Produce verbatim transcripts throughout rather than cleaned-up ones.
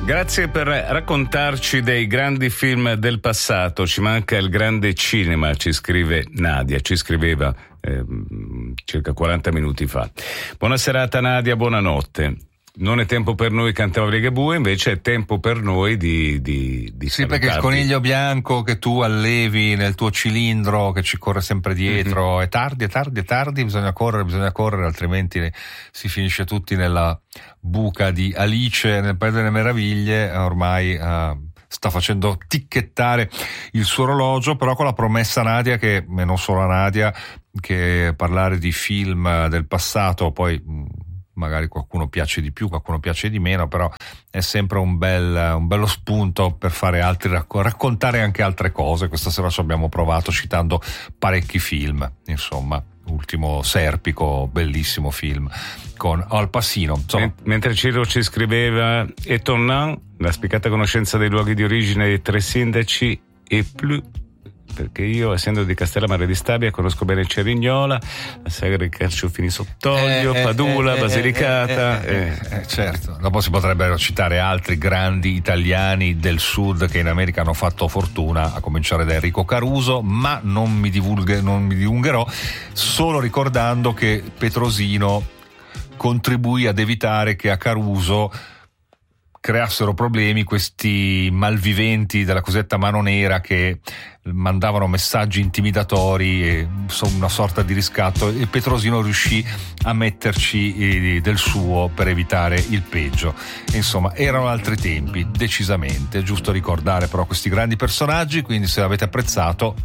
Grazie per raccontarci dei grandi film del passato. Ci manca il grande cinema, ci scrive Nadia, ci scriveva eh, circa quaranta minuti fa. Buona serata Nadia, buonanotte. Non è tempo per noi, cantava Ligabue, invece è tempo per noi di, di, di sì, perché il coniglio bianco che tu allevi nel tuo cilindro, che ci corre sempre dietro, mm-hmm. è tardi, è tardi, è tardi, bisogna correre, bisogna correre, altrimenti si finisce tutti nella buca di Alice nel Paese delle Meraviglie. Ormai uh, sta facendo ticchettare il suo orologio, però con la promessa Nadia, che e non solo a Nadia, che parlare di film del passato poi magari qualcuno piace di più, qualcuno piace di meno, però è sempre un bel un bello spunto per fare altri raccontare anche altre cose. Questa sera ci abbiamo provato citando parecchi film, insomma, ultimo Serpico, bellissimo film con Al Pacino. Insomma, mentre Ciro ci scriveva étonnant la spiccata conoscenza dei luoghi di origine dei tre sindaci e plus, perché io, essendo di Castellammare di Stabia, conosco bene Cerignola, la sagra di Carciofini Sottolio, eh, Padula, eh, Basilicata. Eh, eh, eh, eh, certo, dopo si potrebbero citare altri grandi italiani del sud che in America hanno fatto fortuna, a cominciare da Enrico Caruso, ma non mi, divulghe, non mi dilungherò, solo ricordando che Petrosino contribuì ad evitare che a Caruso creassero problemi questi malviventi della cosiddetta mano nera che mandavano messaggi intimidatori e una sorta di riscatto, e Petrosino riuscì a metterci del suo per evitare il peggio. Insomma, erano altri tempi, decisamente. È giusto ricordare però questi grandi personaggi, quindi se l'avete apprezzato,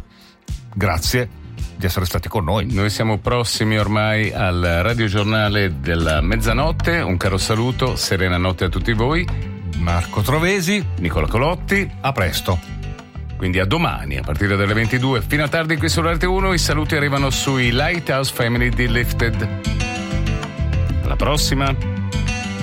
grazie di essere stati con noi. Noi siamo prossimi ormai al radiogiornale della mezzanotte. Un caro saluto, serena notte a tutti voi. Marco Trovesi, Nicola Colotti, a presto. Quindi a domani a partire dalle ventidue fino a tardi qui su R T uno. I saluti arrivano sui Lighthouse Family di Lifted. Alla prossima.